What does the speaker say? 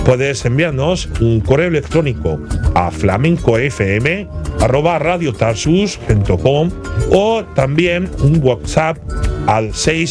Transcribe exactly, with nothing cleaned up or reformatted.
puedes enviarnos un correo electrónico a flamencofm arroba radiotarsus punto com o también un WhatsApp al seis